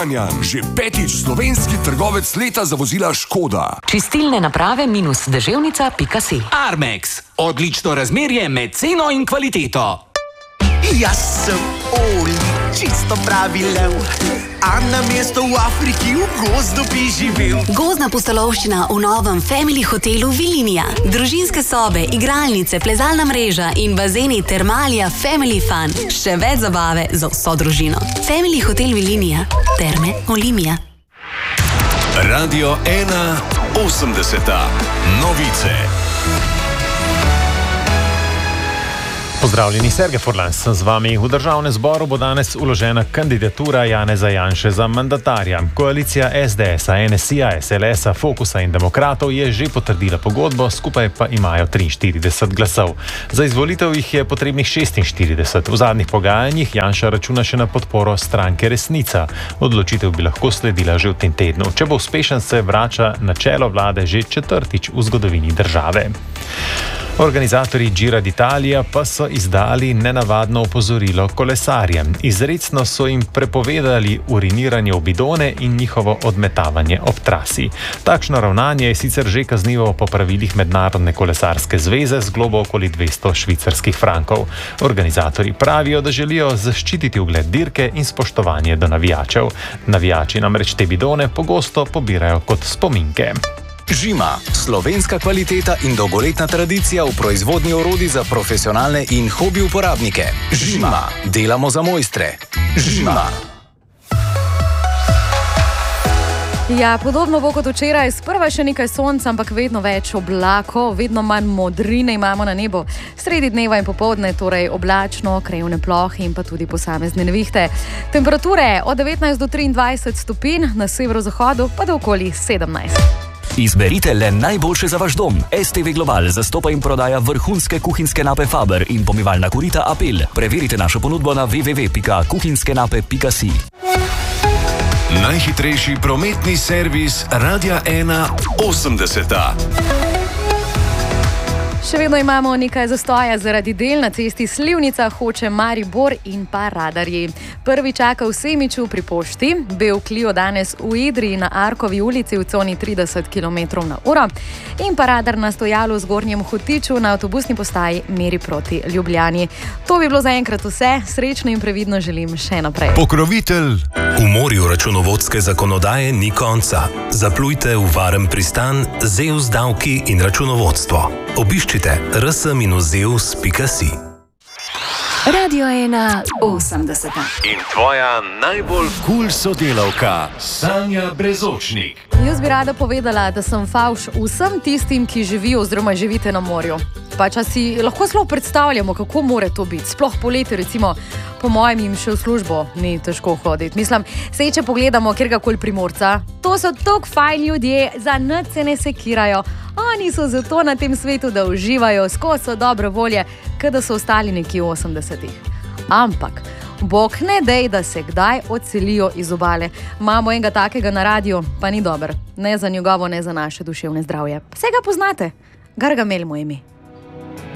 Kranjan, že 5. slovenski trgovec leta za vozila Škoda. Čistilne naprave -deževnica.si. Armex. Odlično razmerje med ceno in kvaliteto. Jaz sem Oli, čisto pravi lev, a na mesto v Afriki v gozdu bi živel. Gozdna pustolovščina v novem Family hotelu Vilinija. Družinske sobe, igralnice, plezalna mreža in bazeni Termalija Family Fun. Še več zabave za vso družino. Family hotel Vilinija. Terme Olimija. Radio 1 80. Novice. Pozdravljeni, Sergej Furlan sem z vami. V državnem zboru bo danes vložena kandidatura Janeza Janše za mandatarja. Koalicija SDS-a, NSI-ja, SLS-a, Fokusa in Demokratov je že potrdila pogodbo, skupaj pa imajo 43 glasov. Za izvolitev jih je potrebnih 46. V zadnjih pogajanjih Janša računa še na podporo stranke Resnica. Odločitev bi lahko sledila že v tem tednu. Če bo uspešen, se vrača na čelo vlade že 4. v zgodovini države. Organizatorji Gira d'Italia pa so izdali nenavadno opozorilo kolesarjem. Izrecno so jim prepovedali uriniranje v bidone in njihovo odmetavanje ob trasi. Takšno ravnanje je sicer že kaznivo po pravilih Mednarodne kolesarske zveze z globo okoli 200 švicarskih frankov. Organizatorji pravijo, da želijo zaščititi ugled dirke in spoštovanje do navijačev. Navijači namreč te bidone pogosto pobirajo kot spominke. Žima, slovenska kvaliteta in dolgoletna tradicija v proizvodnji orodij za profesionalne in hobi uporabnike. Žima, delamo za mojstre. Žima. Ja, podobno bo kot včeraj, sprva še nekaj sonca, ampak vedno več oblakov, vedno manj modrine imamo na nebu. Sredi dneva in popoldne torej oblačno, krajevne plohe in pa tudi posamezne nevihte. Temperature od 19 do 23 stopinj, na severozahodu pa do okoli 17. Izberite le najboljše za vaš dom. STV Global zastopa in prodaja vrhunske kuhinjske nape Faber in pomivalna korita Apel. Preverite našo ponudbo na www.kuhinjskenape.si. Najhitrejši prometni servis Radia 1 80. Še vedno imamo nekaj zastoja zaradi del na cesti Slivnica, Hoče, Maribor in pa Radarji. Prvi čaka v Semiču pri pošti, bel Clio danes v Idriji na Arkovi ulici v coni 30 km/h in pa radar na stojalu v Zgornjem Hotiču na avtobusni postaji meri proti Ljubljani. To bi bilo zaenkrat vse, srečno in previdno želim še naprej. Pokrovitelj. V morju računovodske zakonodaje ni konca. Zaplujte v varen pristan ZEUS davki in računovodstvo. Obiščite rs-zeus.si. Radio 1 80. In tvoja najbolj cool sodelavka Sanja Brezočnik. Jaz bi rada povedala, da sem favš vsem tistim, ki živijo oziroma živite na morju. Pač si lahko zelo predstavljamo, kako more to biti. Sploh poleti, recimo, po mojem jim še v službo ni težko hoditi. Mislim, sej če pogledamo kjerkoli Primorca, to so tako fajn ljudje, za nič se ne sekirajo. Oni so zato na tem svetu, da uživajo, skozi so dobre volje, kada so ostali nekje v 80-ih. Ampak Bog ne dej, da se kdaj odselijo iz obale. Imamo enega takega na radiju, pa ni dober. Ne za njegovo, ne za naše duševne zdravje. Vse ga poznate. Gargamel mu ime.